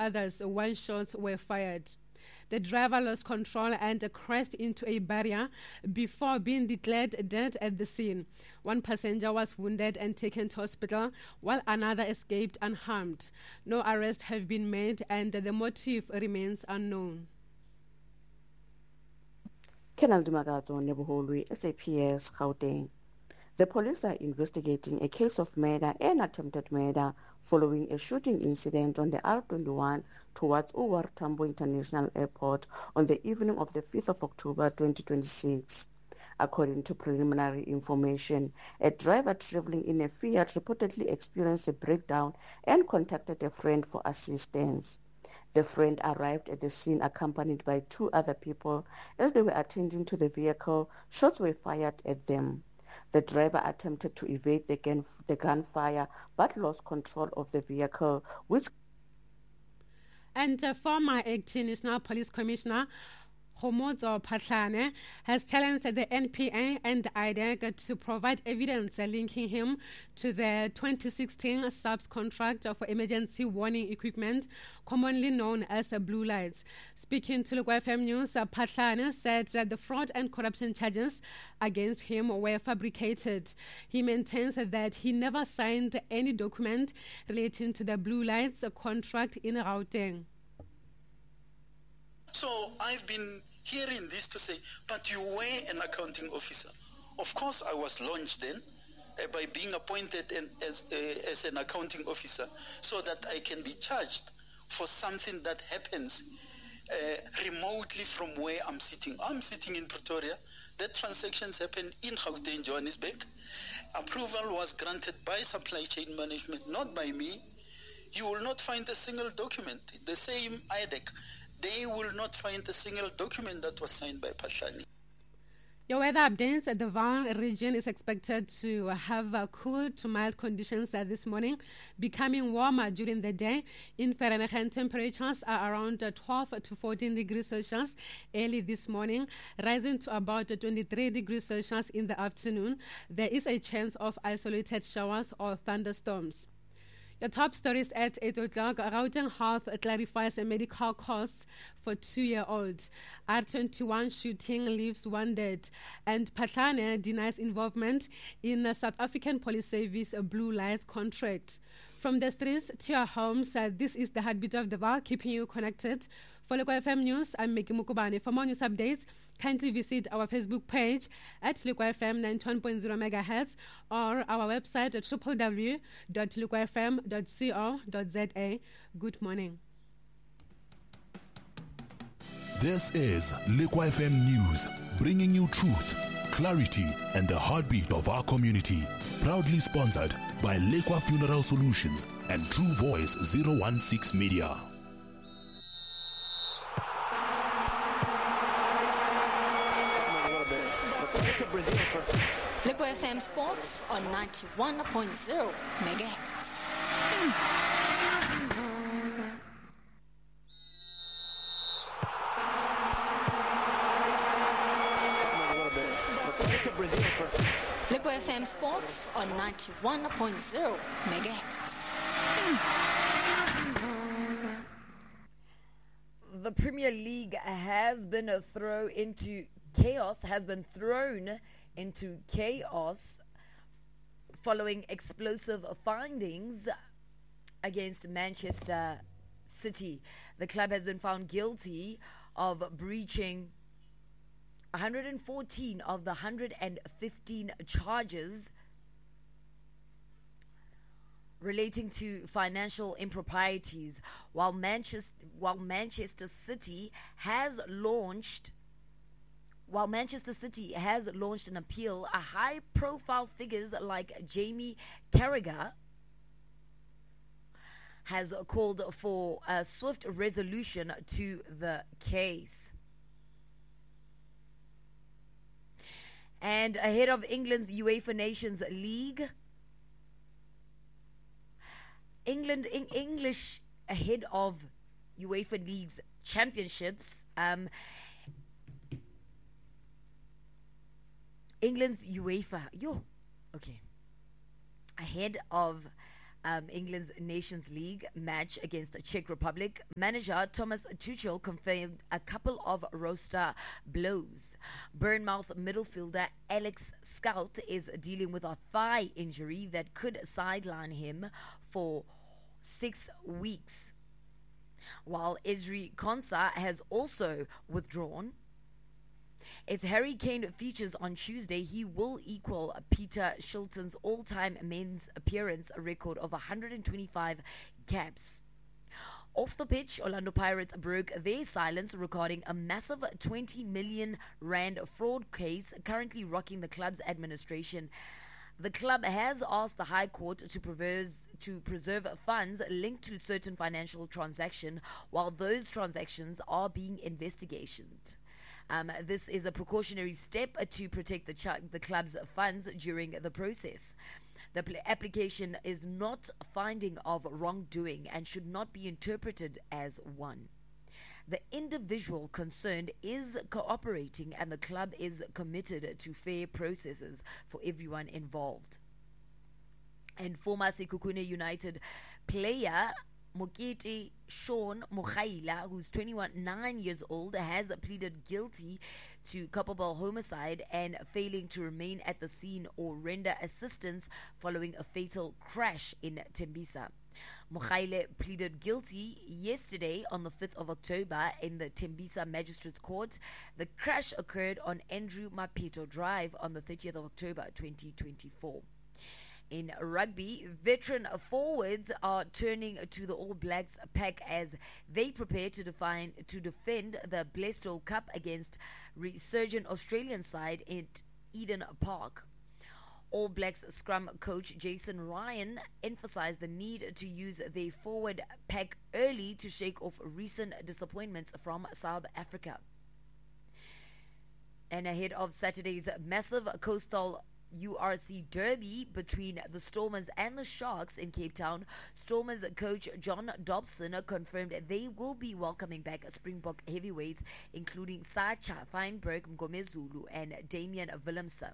others when shots were fired. The driver lost control and crashed into a barrier before being declared dead at the scene. One passenger was wounded and taken to hospital, while another escaped unharmed. No arrests have been made and the motive remains unknown. Kenal Dumagato Nebuholwi, SAPS Gauteng. The police are investigating a case of murder and attempted murder following a shooting incident on the R21 towards OR Tambo International Airport on the evening of the 5th of October 2026. According to preliminary information, a driver traveling in a Fiat reportedly experienced a breakdown and contacted a friend for assistance. The friend arrived at the scene accompanied by two other people. As they were attending to the vehicle, shots were fired at them. The driver attempted to evade the gunfire but lost control of the vehicle, which... And former acting National Police Commissioner Homozo Patlane has challenged the NPA and IDEC to provide evidence linking him to the 2016 SAPS contract for emergency warning equipment, commonly known as blue lights. Speaking to Local FM News, Patlane said that the fraud and corruption charges against him were fabricated. He maintains that he never signed any document relating to the blue lights contract in Gauteng. So I've been hearing this to say, but you were an accounting officer. Of course, I was launched then by being appointed as an accounting officer so that I can be charged for something that happens remotely from where I'm sitting. I'm sitting in Pretoria. That transactions happened in Gauteng, Johannesburg. Approval was granted by supply chain management, not by me. You will not find a single document. The same IDEC. They will not find a single document that was signed by Patlane. Your weather updates. The Vaal region is expected to have cool to mild conditions this morning, becoming warmer during the day. In Vereeniging, temperatures are around 12 to 14 degrees Celsius early this morning, rising to about 23 degrees Celsius in the afternoon. There is a chance of isolated showers or thunderstorms. Your top stories at 8 o'clock. Gauteng Health clarifies a medical cost for 2-year-old. R21 shooting leaves one dead. And Patlane denies involvement in South African Police Service blue lights contract. From the streets to your homes, this is the heartbeat of the Vaal, keeping you connected. For Local FM News, I'm Meki Mukubane. For more news updates, kindly visit our Facebook page at Local FM 91.0 MHz or our website at www.localfm.co.za. Good morning. This is Liqua FM News, bringing you truth, clarity, and the heartbeat of our community. Proudly sponsored by Liqua Funeral Solutions and True Voice 016 Media. Liqua FM Sports on 91.0 megahertz. Liqua FM Sports on 91.0 megahertz. The Premier League has been thrown into chaos following explosive findings against Manchester City. The club has been found guilty of breaching 114 of the 115 charges relating to financial improprieties, while Manchester City has launched an appeal. High-profile figures like Jamie Carragher has called for a swift resolution to the case. And ahead of England's UEFA Nations League, English ahead of UEFA League's championships, England's ahead of England's Nations League match against the Czech Republic, manager Thomas Tuchel confirmed a couple of roster blows. Bournemouth midfielder Alex Scott is dealing with a thigh injury that could sideline him for 6 weeks, while Ezri Konsa has also withdrawn. If Harry Kane features on Tuesday, he will equal Peter Shilton's all-time men's appearance record of 125 caps. Off the pitch, Orlando Pirates broke their silence, recording a massive 20 million rand fraud case currently rocking the club's administration. The club has asked the High Court to preserve funds linked to certain financial transactions, while those transactions are being investigated. This is a precautionary step to protect the club's funds during the process. The application is not a finding of wrongdoing and should not be interpreted as one. The individual concerned is cooperating, and the club is committed to fair processes for everyone involved. And former Sekhukhune United player Mokete Sean Mokhaila, who's 9 years old, has pleaded guilty to culpable homicide and failing to remain at the scene or render assistance following a fatal crash in Tembisa. Mokhaile pleaded guilty yesterday on the 5th of October in the Tembisa Magistrates Court. The crash occurred on Andrew Mapeto Drive on the 30th of October 2024. In rugby, veteran forwards are turning to the All Blacks pack as they prepare to defend the Blesto Cup against resurgent Australian side at Eden Park. All Blacks scrum coach Jason Ryan emphasized the need to use their forward pack early to shake off recent disappointments from South Africa. And ahead of Saturday's massive coastal URC derby between the Stormers and the Sharks in Cape Town, Stormers coach John Dobson confirmed they will be welcoming back Springbok heavyweights including Sacha Feinberg Mgomezulu and Damian Willemse.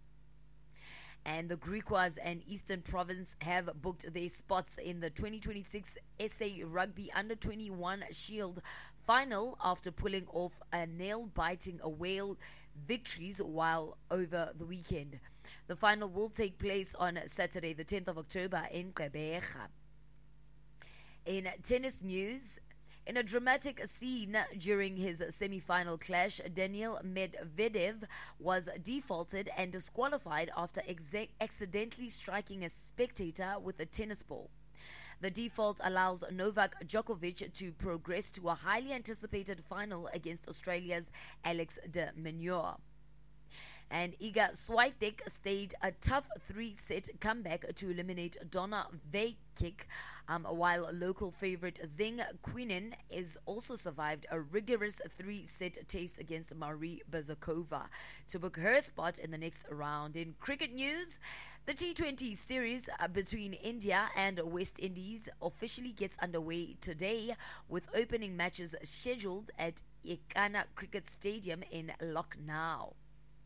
And the Griquas and Eastern Province have booked their spots in the 2026 SA Rugby Under-21 Shield final after pulling off a nail-biting away victories while over the weekend. The final will take place on Saturday, the 10th of October in Gqeberha. In tennis news, in a dramatic scene during his semi-final clash, Daniil Medvedev was defaulted and disqualified after accidentally striking a spectator with a tennis ball. The default allows Novak Djokovic to progress to a highly anticipated final against Australia's Alex de Minaur. And Iga Swiatek staged a tough 3-set comeback to eliminate Donna Vekic, while local favorite Zheng Qianwen is also survived a rigorous 3-set test against Marie Bazakova to book her spot in the next round. In cricket news, the T20 series between India and West Indies officially gets underway today, with opening matches scheduled at Ekana Cricket Stadium in Lucknow.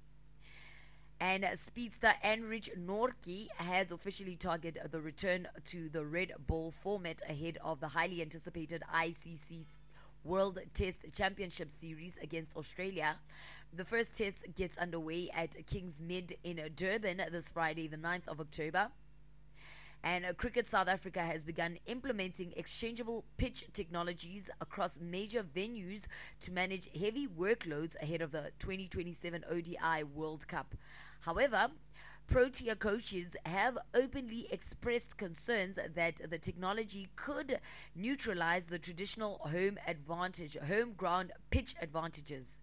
And speedster Anrich Nortje has officially targeted the return to the red ball format ahead of the highly anticipated ICC World Test Championship Series against Australia. The first test gets underway at Kingsmead in Durban this Friday, the 9th of October. And Cricket South Africa has begun implementing exchangeable pitch technologies across major venues to manage heavy workloads ahead of the 2027 ODI World Cup. However, Protea coaches have openly expressed concerns that the technology could neutralize the traditional home ground pitch advantages.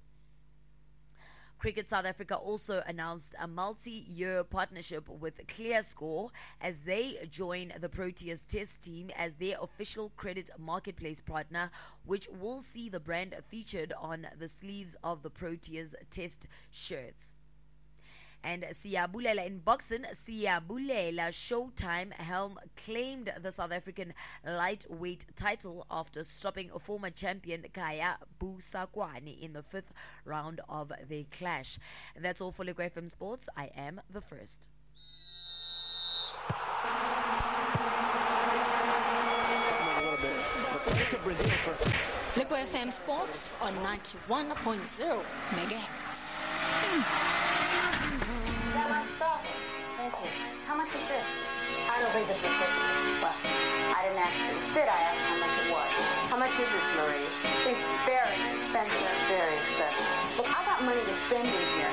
Cricket South Africa also announced a multi-year partnership with ClearScore as they join the Proteas test team as their official credit marketplace partner, which will see the brand featured on the sleeves of the Proteas test shirts. And Siyabulela in boxing, Siyabulela Showtime Helm claimed the South African lightweight title after stopping former champion Kaya Busakwane in the 5th round of their clash. And that's all for Liquid FM Sports. I am the first. Liquid FM Sports on 91.0 megahertz. Thank you. How much is this? I don't think this is 50. Well, I didn't ask you. Did I ask how much it was? How much is this, Marie? It's very expensive. Very expensive. Look, I got money to spend in here.